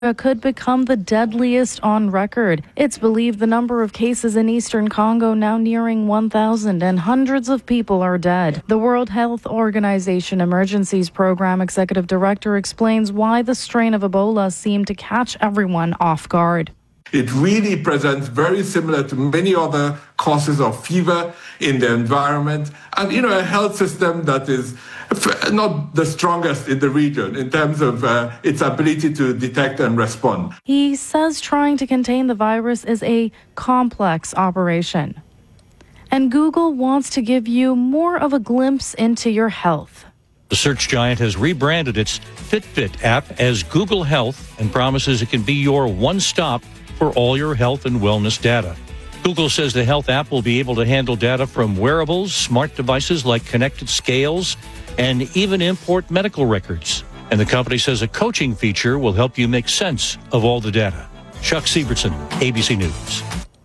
could become the deadliest on record. It's believed the number of cases in eastern Congo now nearing 1,000 and hundreds of people are dead. The World Health Organization Emergencies Program Executive Director explains why the strain of Ebola seemed to catch everyone off guard. It really presents very similar to many other causes of fever in the environment and, a health system that is not the strongest in the region in terms of its ability to detect and respond. He says trying to contain the virus is a complex operation. And Google wants to give you more of a glimpse into your health. The search giant has rebranded its Fitbit app as Google Health and promises it can be your one-stop for all your health and wellness data. Google says the health app will be able to handle data from wearables, smart devices like connected scales, and even import medical records. And the company says a coaching feature will help you make sense of all the data. Chuck Sievertson, ABC News.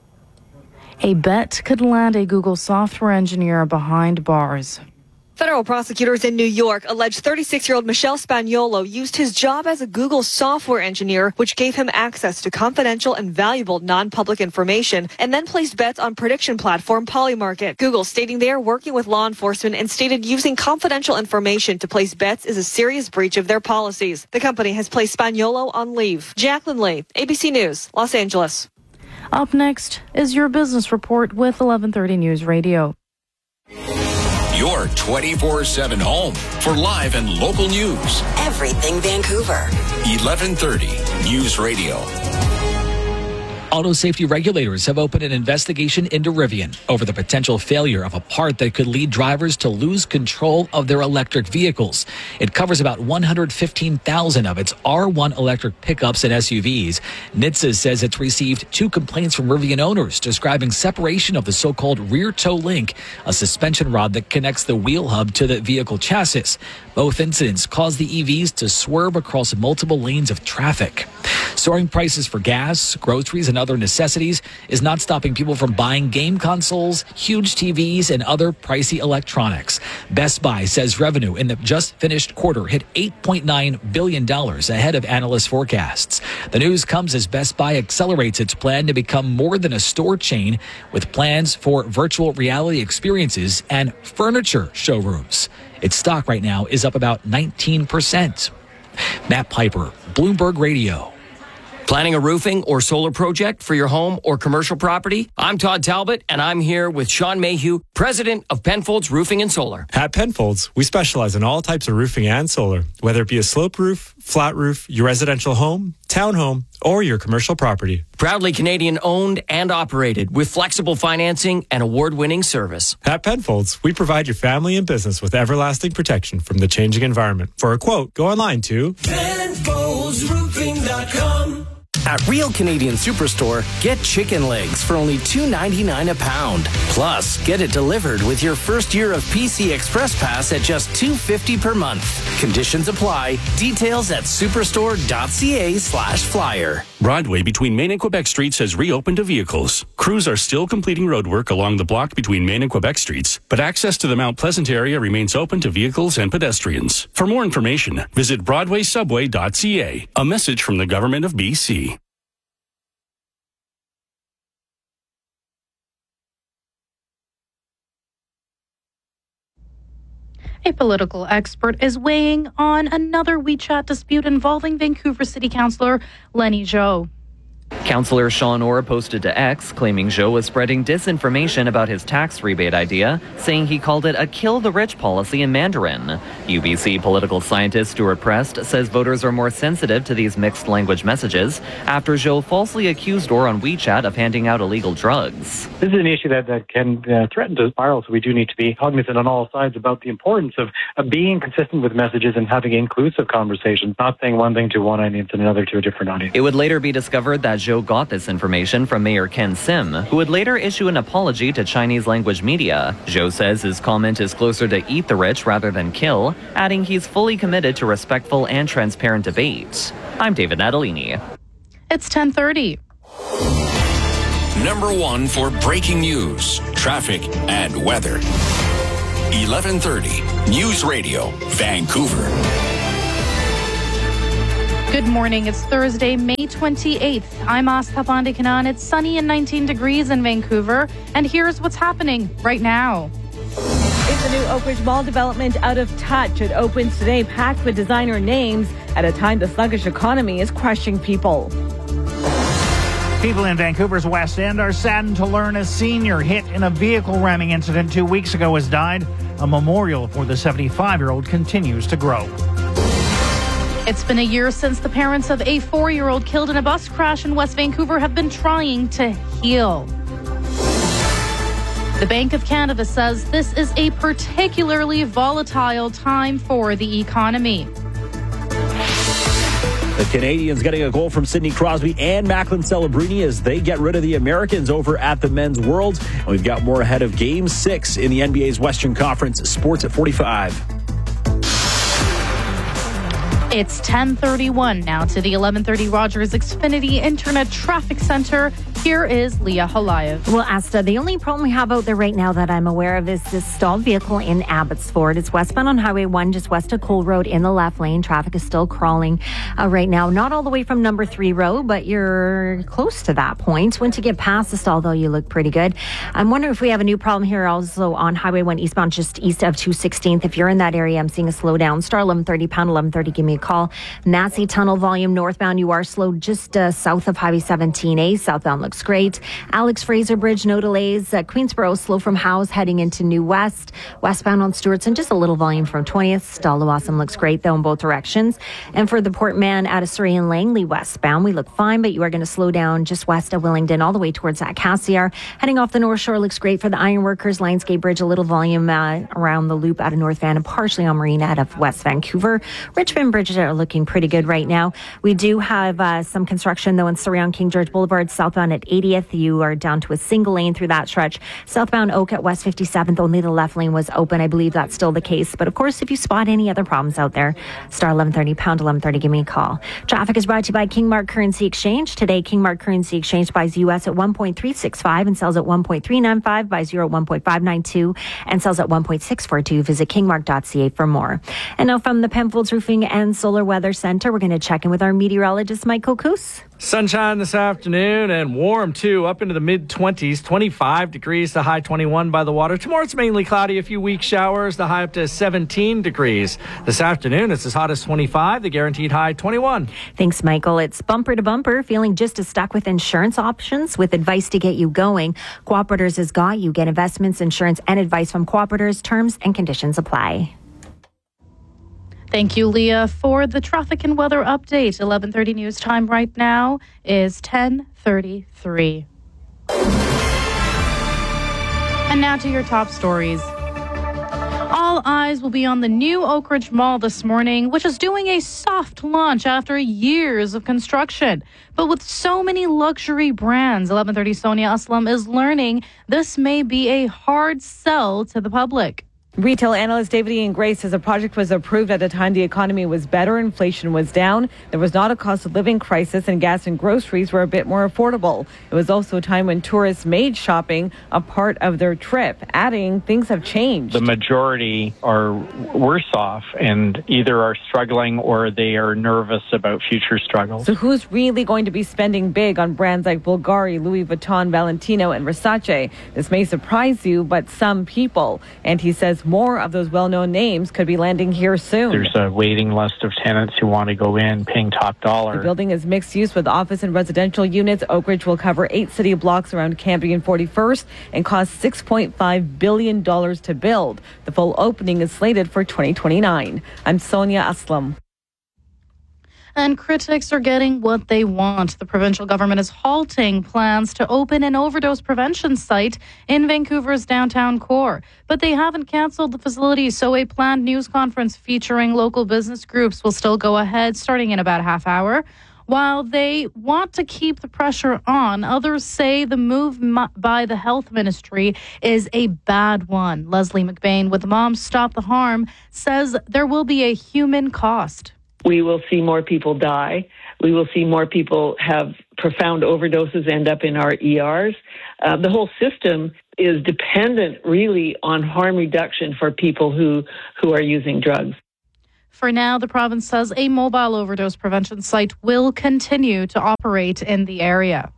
A bet could land a Google software engineer behind bars. Federal prosecutors in New York allege 36-year-old Michelle Spaniolo used his job as a Google software engineer, which gave him access to confidential and valuable non-public information, and then placed bets on prediction platform Polymarket. Google stating they are working with law enforcement and stated using confidential information to place bets is a serious breach of their policies. The company has placed Spaniolo on leave. Jacqueline Lee, ABC News, Los Angeles. Up next is your business report with 1130 News Radio. Your 24/7 home for live and local news. Everything Vancouver. 1130 News Radio. Auto safety regulators have opened an investigation into Rivian over the potential failure of a part that could lead drivers to lose control of their electric vehicles. It covers about 115,000 of its R1 electric pickups and SUVs. NHTSA says it's received 2 complaints from Rivian owners describing separation of the so-called rear toe link, a suspension rod that connects the wheel hub to the vehicle chassis. Both incidents caused the EVs to swerve across multiple lanes of traffic. Soaring prices for gas, groceries, and other necessities is not stopping people from buying game consoles, huge TVs, and other pricey electronics. Best Buy says revenue in the just finished quarter hit $8.9 billion ahead of analyst forecasts. The news comes as Best Buy accelerates its plan to become more than a store chain with plans for virtual reality experiences and furniture showrooms. Its stock right now is up about 19%. Matt Piper, Bloomberg Radio. Planning a roofing or solar project for your home or commercial property? I'm Todd Talbot, and I'm here with Sean Mayhew, president of Penfolds Roofing and Solar. At Penfolds, we specialize in all types of roofing and solar, whether it be a slope roof, flat roof, your residential home, townhome, or your commercial property. Proudly Canadian owned and operated with flexible financing and award-winning service. At Penfolds, we provide your family and business with everlasting protection from the changing environment. For a quote, go online to PenfoldsRoofing.com. At Real Canadian Superstore, get chicken legs for only $2.99 a pound. Plus, get it delivered with your first year of PC Express Pass at just $2.50 per month. Conditions apply. Details at superstore.ca/flyer. Broadway between Main and Quebec Streets has reopened to vehicles. Crews are still completing roadwork along the block between Main and Quebec Streets, but access to the Mount Pleasant area remains open to vehicles and pedestrians. For more information, visit broadwaysubway.ca. A message from the Government of BC. A political expert is weighing on another WeChat dispute involving Vancouver City Councillor Lenny Zhou. Councillor Sean Orr posted to X, claiming Zhou was spreading disinformation about his tax rebate idea, saying he called it a kill-the-rich policy in Mandarin. UBC political scientist Stuart Prest says voters are more sensitive to these mixed language messages after Zhou falsely accused Orr on WeChat of handing out illegal drugs. This is an issue that can threaten to spiral, so we do need to be cognizant on all sides about the importance of being consistent with messages and having inclusive conversations, not saying one thing to one audience and another to a different audience. It would later be discovered that Zhou got this information from Mayor Ken Sim, who would later issue an apology to Chinese language media. Zhou says his comment is closer to eat the rich rather than kill, adding he's fully committed to respectful and transparent debate. I'm David Natalini. It's 10:30. Number 1 for breaking news, traffic, and weather. 1130 News Radio, Vancouver. Good morning. It's Thursday, May 28th. I'm Astha Pandikanan. It's sunny and 19 degrees in Vancouver. And here's what's happening right now. Is the new Oakridge Mall development out of touch? It opens today packed with designer names at a time the sluggish economy is crushing people. People in Vancouver's West End are saddened to learn a senior hit in a vehicle ramming incident 2 weeks ago has died. A memorial for the 75-year-old continues to grow. It's been a year since the parents of a 4-year-old killed in a bus crash in West Vancouver have been trying to heal. The Bank of Canada says this is a particularly volatile time for the economy. The Canadians getting a goal from Sidney Crosby and Macklin Celebrini as they get rid of the Americans over at the Men's World. And we've got more ahead of Game 6 in the NBA's Western Conference. Sports at 45. It's 10:31 now to the 1130 Rogers Xfinity Internet Traffic Center. Here is Leah Halayev. Well, Asta, the only problem we have out there right now that I'm aware of is this stalled vehicle in Abbotsford. It's westbound on Highway 1, just west of Cole Road in the left lane. Traffic is still crawling right now. Not all the way from number 3 road, but you're close to that point. Once you get past the stall, though, you look pretty good. I'm wondering if we have a new problem here also on Highway 1 eastbound, just east of 216th. If you're in that area, I'm seeing a slowdown. Star 1130, pound 1130, give me a call. Massey Tunnel volume northbound, you are slow just south of Highway 17A. Southbound looks great. Alex Fraser Bridge, no delays. Queensboro, slow from Howes heading into New West. Westbound on Stewartson, just a little volume from 20th. Stallawasam looks great, though, in both directions. And for the Port Mann out of Surrey and Langley westbound, we look fine, but you are going to slow down just west of Willingdon all the way towards that Cassiar. Heading off the North Shore looks great for the Ironworkers. Lionsgate Bridge, a little volume around the loop out of North Van and partially on Marina out of West Vancouver. Richmond bridges are looking pretty good right now. We do have some construction, though, in Surrey on King George Boulevard, southbound at 80th. You are down to a single lane through that stretch. Southbound Oak at West 57th, only the left lane was open. I believe that's still the case. But of course, if you spot any other problems out there, star 1130, pound 1130, give me a call. Traffic is brought to you by Kingmark Currency Exchange. Today, Kingmark Currency Exchange buys US at 1.365 and sells at 1.395, buys euro at 1.592 and sells at 1.642. Visit kingmark.ca for more. And now from the Penfolds Roofing and Solar Weather Center, we're going to check in with our meteorologist, Mike Kokus. Sunshine this afternoon and warm too, up into the mid-20s, 25 degrees, the high 21 by the water. Tomorrow it's mainly cloudy, a few weak showers, the high up to 17 degrees. This afternoon it's as hot as 25, the guaranteed high 21. Thanks, Michael. It's bumper to bumper, feeling just as stuck with insurance options with advice to get you going. Cooperators has got you. Get investments, insurance, and advice from Cooperators. Terms and conditions apply. Thank you, Leah, for the traffic and weather update. 11:30 news time right now is 10:33. And now to your top stories. All eyes will be on the new Oakridge Mall this morning, which is doing a soft launch after years of construction. But with so many luxury brands, 11:30 Sonia Aslam is learning this may be a hard sell to the public. Retail analyst David Ian Gray says the project was approved at a time the economy was better, inflation was down, there was not a cost of living crisis, and gas and groceries were a bit more affordable. It was also a time when tourists made shopping a part of their trip, adding things have changed. The majority are worse off and either are struggling or they are nervous about future struggles. So who's really going to be spending big on brands like Bulgari, Louis Vuitton, Valentino, and Versace? This may surprise you, but some people. And he says more of those well-known names could be landing here soon. There's a waiting list of tenants who want to go in paying top dollar. The building is mixed use with office and residential units. Oakridge will cover 8 city blocks around Cambie and 41st and cost $6.5 billion to build. The full opening is slated for 2029. I'm Sonia Aslam. And critics are getting what they want. The provincial government is halting plans to open an overdose prevention site in Vancouver's downtown core. But they haven't canceled the facility, so a planned news conference featuring local business groups will still go ahead starting in about a half hour. While they want to keep the pressure on, others say the move by the health ministry is a bad one. Leslie McBain with Moms Stop the Harm says there will be a human cost. We will see more people die. We will see more people have profound overdoses end up in our ERs. The whole system is dependent really on harm reduction for people who are using drugs. For now, the province says a mobile overdose prevention site will continue to operate in the area.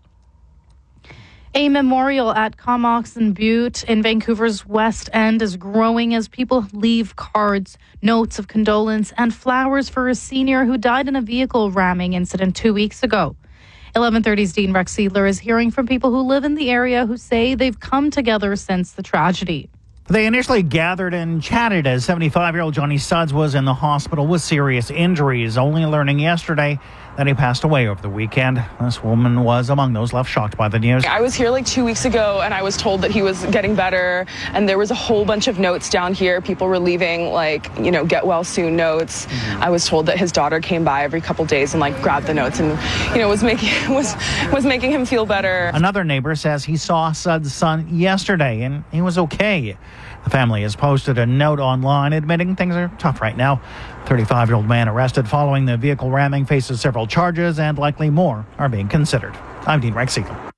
A memorial at Comox and Butte in Vancouver's West End is growing as people leave cards, notes of condolence, and flowers for a senior who died in a vehicle ramming incident 2 weeks ago. 1130's Dean Rex Seidler is hearing from people who live in the area who say they've come together since the tragedy. They initially gathered and chatted as 75-year-old Johnny Suds was in the hospital with serious injuries, only learning yesterday that he passed away over the weekend. This woman was among those left shocked by the news. I was here like 2 weeks ago, and I was told that he was getting better, and there was a whole bunch of notes down here. People were leaving, get well soon notes. I was told that his daughter came by every couple days and grabbed the notes and, was making him feel better. Another neighbor says he saw Suds' son yesterday, and he was okay. The family has posted a note online admitting things are tough right now. 35-year-old man arrested following the vehicle ramming faces several charges, and likely more are being considered. I'm Dean Rex Seidler.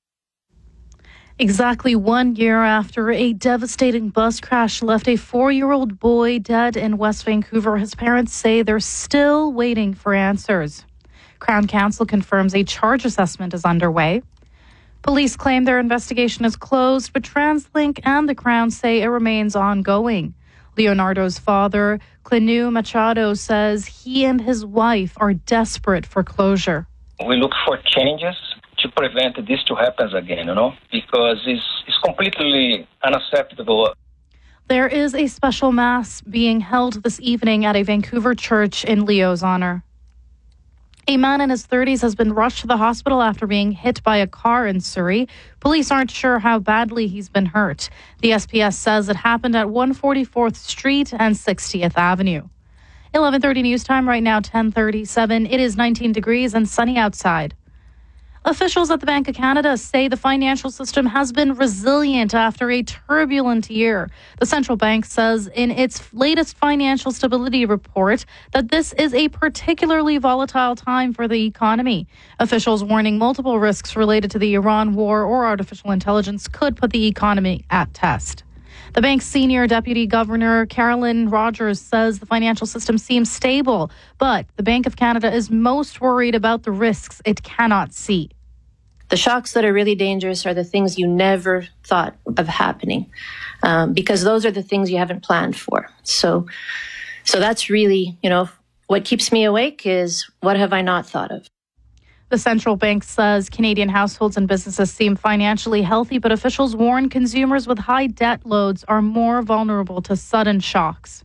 Exactly 1 year after a devastating bus crash left a 4-year-old boy dead in West Vancouver, his parents say they're still waiting for answers. Crown Counsel confirms a charge assessment is underway. Police claim their investigation is closed, but TransLink and the Crown say it remains ongoing. Leonardo's father, Clenu Machado, says he and his wife are desperate for closure. We look for changes to prevent this to happen again, because it's completely unacceptable. There is a special mass being held this evening at a Vancouver church in Leo's honor. A man in his 30s has been rushed to the hospital after being hit by a car in Surrey. Police aren't sure how badly he's been hurt. The SPS says it happened at 144th Street and 60th Avenue. 11:30 news time right now, 10:37. It is 19 degrees and sunny outside. Officials at the Bank of Canada say the financial system has been resilient after a turbulent year. The central bank says in its latest financial stability report that this is a particularly volatile time for the economy. Officials warning multiple risks related to the Iran war or artificial intelligence could put the economy at test. The bank's senior deputy governor, Carolyn Rogers, says the financial system seems stable, but the Bank of Canada is most worried about the risks it cannot see. The shocks that are really dangerous are the things you never thought of happening, because those are the things you haven't planned for. So that's really, what keeps me awake is what have I not thought of? The central bank says Canadian households and businesses seem financially healthy, but officials warn consumers with high debt loads are more vulnerable to sudden shocks.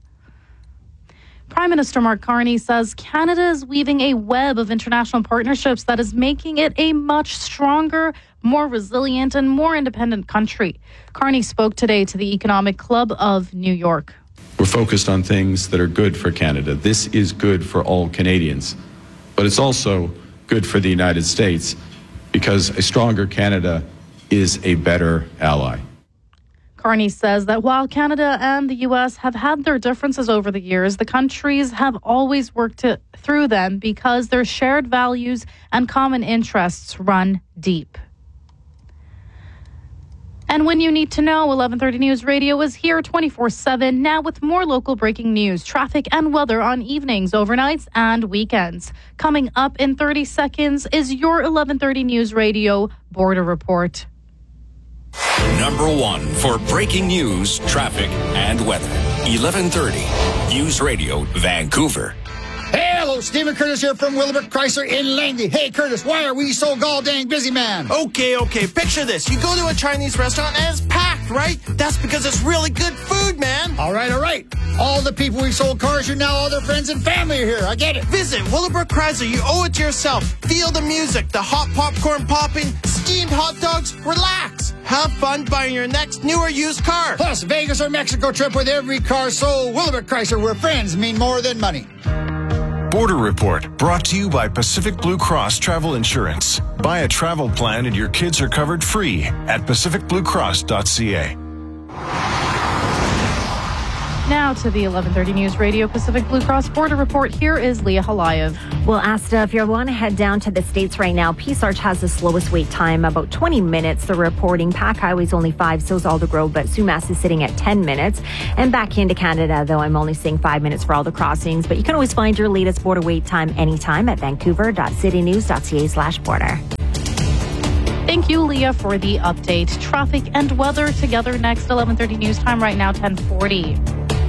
Prime Minister Mark Carney says Canada is weaving a web of international partnerships that is making it a much stronger, more resilient, and more independent country. Carney spoke today to the Economic Club of New York. We're focused on things that are good for Canada. This is good for all Canadians, but it's also good for the United States because a stronger Canada is a better ally. Carney says that while Canada and the U.S. have had their differences over the years, the countries have always worked through them because their shared values and common interests run deep. And when you need to know, 1130 News Radio is here 24/7, now with more local breaking news, traffic and weather on evenings, overnights, and weekends. Coming up in 30 seconds is your 1130 News Radio Border Report. Number one for breaking news, traffic, and weather. 1130 News Radio, Vancouver. Hey, hello, Stephen Curtis here from Willowbrook Chrysler in Langley. Hey, Curtis, why are we so gall-dang busy, man? Okay, picture this. You go to a Chinese restaurant and it's packed, right? That's because it's really good food, man. All right. All the people we've sold cars to now, all their friends and family are here. I get it. Visit Willowbrook Chrysler. You owe it to yourself. Feel the music, the hot popcorn popping, steamed hot dogs. Relax. Have fun buying your next new or used car. Plus, Vegas or Mexico trip with every car sold. Willowbrook Chrysler, where friends mean more than money. Border Report, brought to you by Pacific Blue Cross Travel Insurance. Buy a travel plan and your kids are covered free at pacificbluecross.ca. Now to the 11:30 News Radio Pacific Blue Cross Border Report. Here is Leah Halayev. Well, Asta, if you want to head down to the States right now, Peace Arch has the slowest wait time, about 20 minutes. They're reporting Pack Highway's only 5, so is Aldergrove, but Sumas is sitting at 10 minutes. And back into Canada, though, I'm only seeing 5 minutes for all the crossings. But you can always find your latest border wait time anytime at vancouver.citynews.ca/border. Thank you, Leah, for the update. Traffic and weather together next. 11:30 News Time right now, 10:40.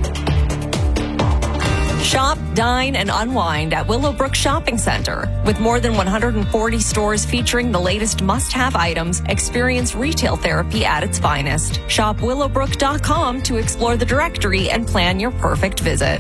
Shop, dine, and unwind at Willowbrook Shopping Center. With more than 140 stores featuring the latest must-have items, experience retail therapy at its finest. Shop willowbrook.com to explore the directory and plan your perfect visit.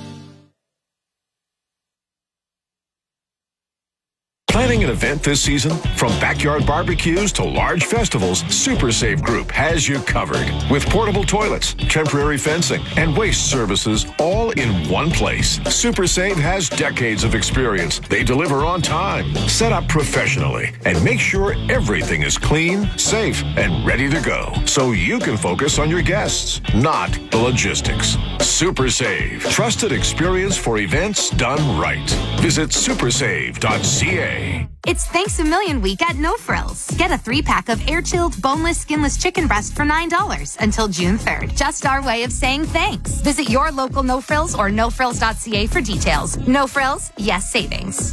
Planning an event this season? From backyard barbecues to large festivals, Super Save Group has you covered. With portable toilets, temporary fencing, and waste services all in one place. Super Save has decades of experience. They deliver on time, set up professionally, and make sure everything is clean, safe, and ready to go. So you can focus on your guests, not the logistics. Super Save. Trusted experience for events done right. Visit supersave.ca. It's Thanks a Million Week at No Frills. Get a 3-pack of air-chilled, boneless, skinless chicken breast for $9 until June 3rd. Just our way of saying thanks. Visit your local No Frills or nofrills.ca for details. No Frills, yes savings.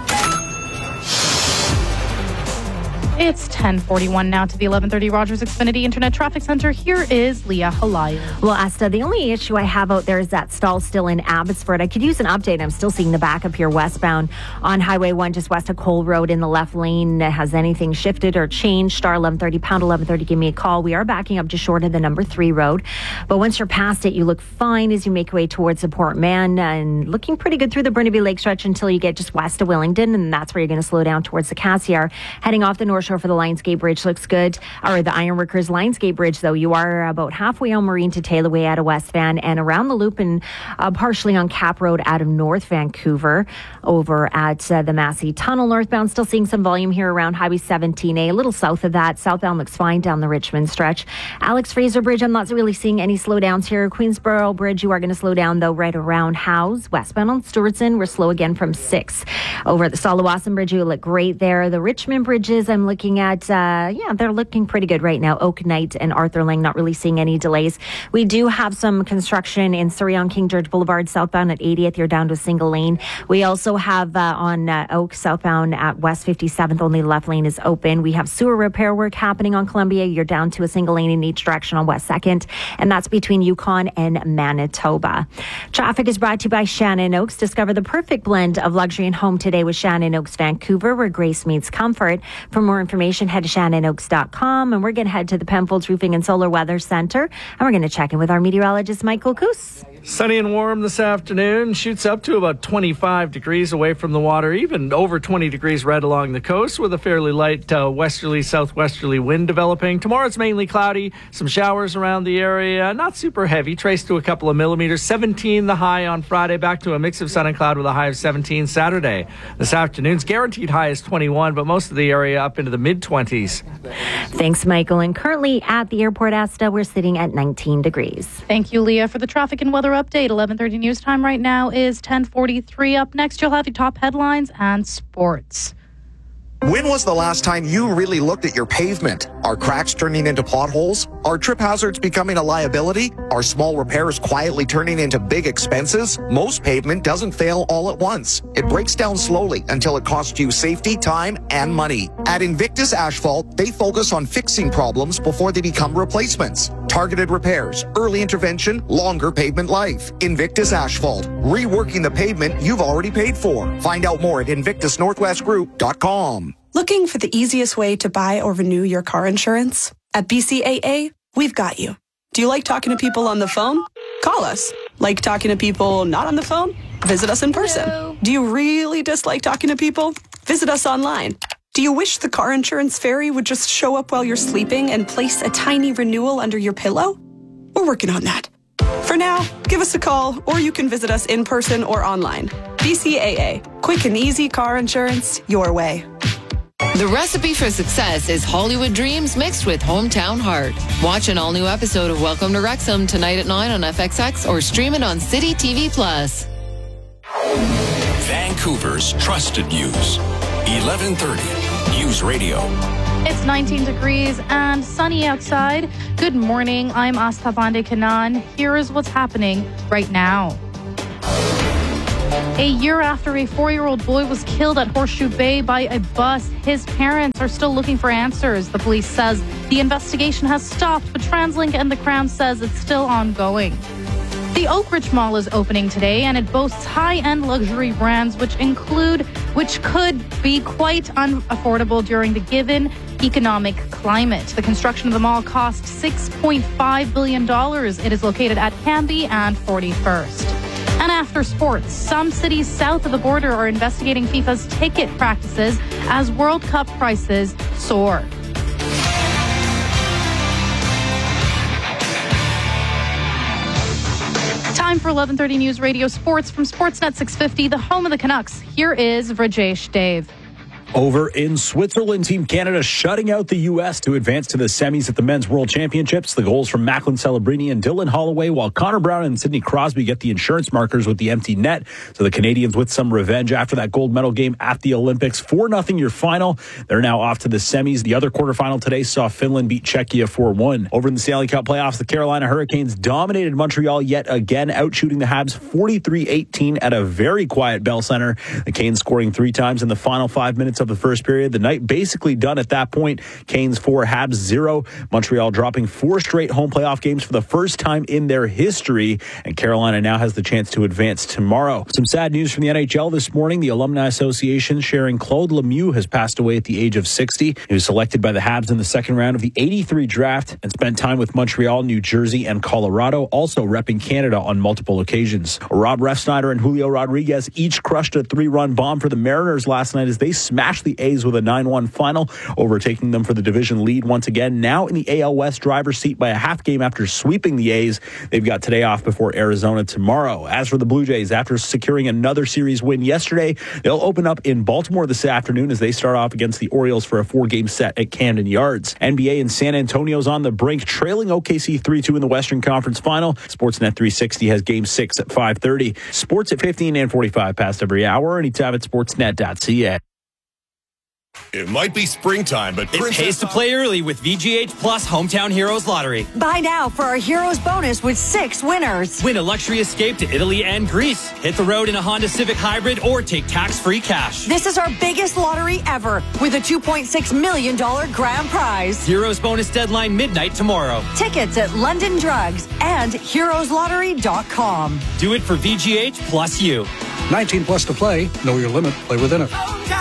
It's 10:41 now to the 11:30 Rogers Xfinity Internet Traffic Center. Here is Leah Halayev. Well, Asta, the only issue I have out there is that stall still in Abbotsford. I could use an update. I'm still seeing the backup here westbound on Highway 1 just west of Cole Road in the left lane. Has anything shifted or changed? Star 1130, pound 1130, give me a call. We are backing up just short of the number 3 road. But once you're past it, you look fine as you make your way towards the Port Mann and looking pretty good through the Burnaby Lake stretch until you get just west of Wellington. And that's where you're going to slow down towards the Cassiar. Heading off the North Shore for the Lionsgate Bridge looks good. Or the Ironworkers Lionsgate Bridge, though, you are about halfway on Marine to Tailaway out of West Van and around the loop and partially on Cap Road out of North Vancouver. Over at the Massey Tunnel northbound, still seeing some volume here around Highway 17A. A little south of that. Southbound looks fine down the Richmond stretch. Alex Fraser Bridge, I'm not really seeing any slowdowns here. Queensboro Bridge, you are going to slow down, though, right around Howes. Westbound on Stewartson, we're slow again from 6. Over at the Stalawasan Bridge, you look great there. The Richmond bridges, I'm looking at, they're looking pretty good right now. Oak Knight and Arthur Lang, not really seeing any delays. We do have some construction in Surrey on King George Boulevard, southbound at 80th. You're down to a single lane. We also have on Oak, southbound at West 57th, only left lane is open. We have sewer repair work happening on Columbia. You're down to a single lane in each direction on West 2nd, and that's between Yukon and Manitoba. Traffic is brought to you by Shannon Oaks. Discover the perfect blend of luxury and home today with Shannon Oaks Vancouver, where grace meets comfort. For more information, head to shannonoaks.com, and we're going to head to the Penfolds Roofing and Solar Weather Center, and we're going to check in with our meteorologist, Michael Coos. Sunny and warm this afternoon. Shoots up to about 25 degrees away from the water, even over 20 degrees right along the coast with a fairly light westerly, southwesterly wind developing. Tomorrow it's mainly cloudy. Some showers around the area. Not super heavy. Traced to a couple of millimeters. 17 the high on Friday. Back to a mix of sun and cloud with a high of 17 Saturday. This afternoon's guaranteed high is 21, but most of the area up into the mid-20s. Thanks, Michael. And currently at the airport, Asta, we're sitting at 19 degrees. Thank you, Leah, for the traffic and weather update. 11:30 news time right now is 10:43. Up next, you'll have your top headlines and sports. When was the last time you really looked at your pavement? Are cracks turning into potholes? Are trip hazards becoming a liability? Are small repairs quietly turning into big expenses? Most pavement doesn't fail all at once. It breaks down slowly until it costs you safety, time, and money. At Invictus Asphalt, they focus on fixing problems before they become replacements. Targeted repairs, early intervention, longer pavement life. Invictus Asphalt, reworking the pavement you've already paid for. Find out more at invictusnorthwestgroup.com. Looking for the easiest way to buy or renew your car insurance? At BCAA, we've got you. Do you like talking to people on the phone? Call us. Like talking to people not on the phone? Visit us in person. Hello. Do you really dislike talking to people? Visit us online. Do you wish the car insurance fairy would just show up while you're sleeping and place a tiny renewal under your pillow? We're working on that. For now, give us a call, or you can visit us in person or online. BCAA, quick and easy car insurance your way. The recipe for success is Hollywood dreams mixed with hometown heart. Watch an all-new episode of Welcome to Wrexham tonight at 9 on FXX or stream it on City TV+. Vancouver's trusted news. 1130 News Radio. It's 19 degrees and sunny outside. Good morning. I'm Asta Bande Kanan. Here is what's happening right now. A year after a 4-year-old boy was killed at Horseshoe Bay by a bus, his parents are still looking for answers. The police says the investigation has stopped, but TransLink and the Crown says it's still ongoing. The Oakridge Mall is opening today, and it boasts high-end luxury brands, which could be quite unaffordable during the given economic climate. The construction of the mall cost $6.5 billion. It is located at Cambie and 41st. And after sports, some cities south of the border are investigating FIFA's ticket practices as World Cup prices soar. Time for 1130 News Radio Sports from Sportsnet 650, the home of the Canucks. Here is Rajesh Dave. Over in Switzerland, Team Canada shutting out the U.S. to advance to the semis at the Men's World Championships. The goals from Macklin Celebrini and Dylan Holloway, while Connor Brown and Sidney Crosby get the insurance markers with the empty net. So the Canadians with some revenge after that gold medal game at the Olympics. 4-0 your final. They're now off to the semis. The other quarterfinal today saw Finland beat Czechia 4-1. Over in the Stanley Cup playoffs, the Carolina Hurricanes dominated Montreal yet again, outshooting the Habs 43-18 at a very quiet Bell Center. The Canes scoring 3 times in the final 5 minutes of the first period. The night basically done at that point. Canes 4, Habs 0. Montreal dropping 4 straight home playoff games for the first time in their history, and Carolina now has the chance to advance tomorrow. Some sad news from the NHL this morning. The Alumni Association sharing Claude Lemieux has passed away at the age of 60. He was selected by the Habs in the second round of the 83 draft and spent time with Montreal, New Jersey, and Colorado, also repping Canada on multiple occasions. Rob Refsnyder and Julio Rodriguez each crushed a 3-run bomb for the Mariners last night as they smashed the A's with a 9-1 final, overtaking them for the division lead once again. Now in the AL West driver's seat by a half game after sweeping the A's. They've got today off before Arizona tomorrow. As for the Blue Jays, after securing another series win yesterday, they'll open up in Baltimore this afternoon as they start off against the Orioles for a 4-game set at Camden Yards. NBA in San Antonio's on the brink, trailing OKC 3-2 in the Western Conference Final. Sportsnet 360 has Game 6 at 5:30. Sports at 15 and 45 past every hour, anytime at sportsnet.ca. It might be springtime, but it pays to play early with VGH Plus Hometown Heroes Lottery. Buy now for our Heroes bonus with 6 winners. Win a luxury escape to Italy and Greece. Hit the road in a Honda Civic Hybrid or take tax-free cash. This is our biggest lottery ever with a $2.6 million grand prize. Heroes bonus deadline midnight tomorrow. Tickets at London Drugs and heroeslottery.com. Do it for VGH plus you. 19 plus to play. Know your limit. Play within it.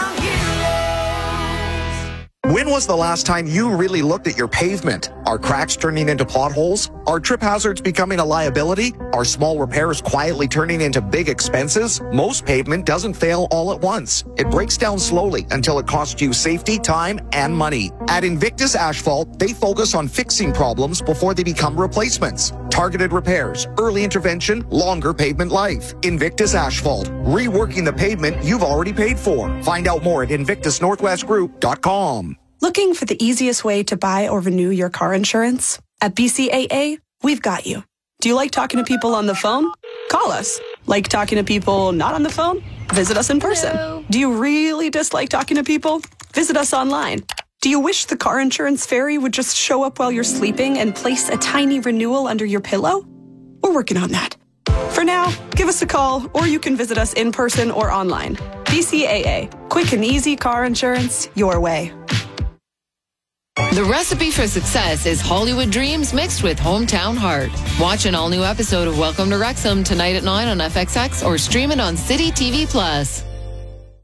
When was the last time you really looked at your pavement? Are cracks turning into potholes? Are trip hazards becoming a liability? Are small repairs quietly turning into big expenses? Most pavement doesn't fail all at once. It breaks down slowly until it costs you safety, time, and money. At Invictus Asphalt, they focus on fixing problems before they become replacements. Targeted repairs, early intervention, longer pavement life. Invictus Asphalt, reworking the pavement you've already paid for. Find out more at InvictusNorthwestGroup.com. Looking for the easiest way to buy or renew your car insurance? At BCAA, we've got you. Do you like talking to people on the phone? Call us. Like talking to people not on the phone? Visit us in person. Hello. Do you really dislike talking to people? Visit us online. Do you wish the car insurance fairy would just show up while you're sleeping and place a tiny renewal under your pillow? We're working on that. For now, give us a call, or you can visit us in person or online. BCAA, quick and easy car insurance your way. The recipe for success is Hollywood dreams mixed with hometown heart. Watch an all-new episode of Welcome to Wrexham tonight at 9 on FXX or stream it on City TV+.